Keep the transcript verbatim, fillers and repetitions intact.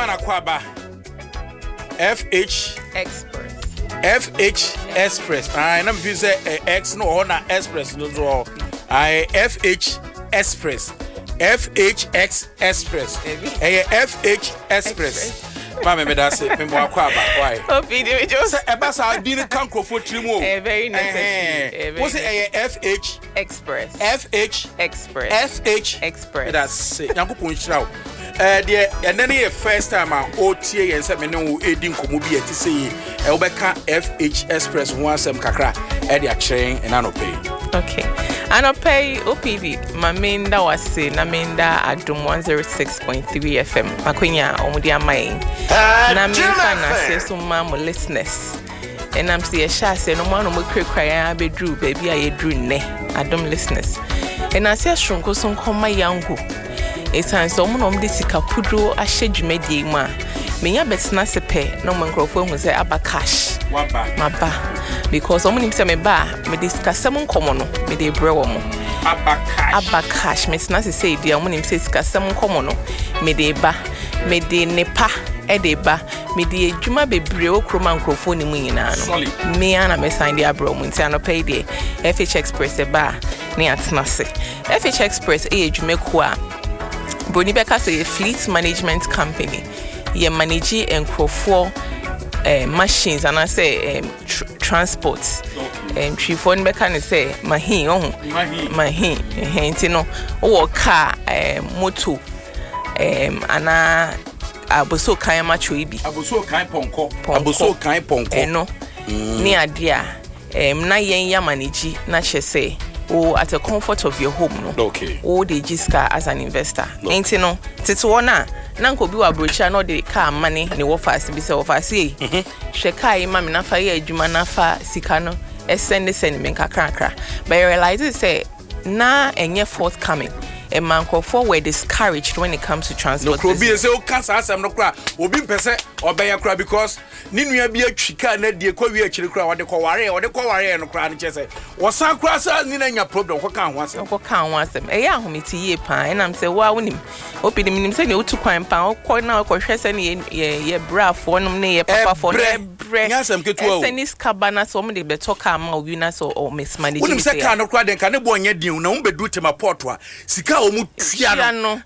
Mana Kwaba F H Express. F H Express. I am using X no or Express no draw. I F H Express. F H X Express. Eh F H Express. Mama me da say me mo akwa ba why? Oh video just e ba sa bi ni kan krofo trimo. Eh very necessary. What say F H Express. F H Express. F H Express. That's say Yankopon hira wo. Eh de and then the first time I O T A yen say me no edi nkomo bi eti say e wo be ka F H Express ho asem kakra e de akyen e na no pay. Okay. And I pay O P D. My main that was say na main da Adum one oh six point three F M. Makonya omudi amai. Na me fan say so mam listeners. And I'm say sha say no man no kre kra ya bedru baby aye dru ne. Adum listeners. And I say shunko so nkoma yangu. Esan so mo no mde sika pudro ahye dwumadi mu a. Menya betena sepe no man krofo hu say aba cash. Waba. Maba. Because omo nim say me ba me discuss am nkomo no me dey bre wo mo Abba cash Abba cash me na say dey omo nim say discuss am nkomo no me dey ba me dey nepa e dey ba me dey adwuma bebre okroma nkrofo ni mu nyina no me ana me sign dey abro mu nti ano pay dey F H Express e ba ne atena se F H Express e adwuma ko a Broni Beka say fleet management company ye manage nkrofo Uh, machines and I say um, tr- transport. Okay. Um, three four can say mahin oh mahin mahin no or car um, moto um ana aboso kan macho ibi aboso kan ponko aboso kan ponko eno ni adia um na yen ya manage na che say or at the comfort of your home no okay or the jiska as an investor ain't no tito na nanko bi wa brocha no de car money ne wo fast bi se wo fast e hwe kai ma me na fa ye adwuma na fa sika no e send send me kakra kakra but you realize say na enye forthcoming a man for were discouraged when it comes to transport. No, Krobi say o kasa asem no kra obi mpese obeye kra because ni nua bi atwika na die kwa wi akiri kra wode ko ware wode ko ware no kra ne chese wo san kra sa ni na nya problem ko kan ho asem ko kan ho asem e ya ahometi ye pa and am say wa wonim obi ni minim say ne otu kwan pa ko na ko hwe say ne ye ye brafo no ne ye papa fo ne bre nyasem ketua o senis kabana so mo de beto ka ma obi na so o mismanage wonim say ka no kra den ka ne bo nya din na wo bedu tema port a sika o mu tia no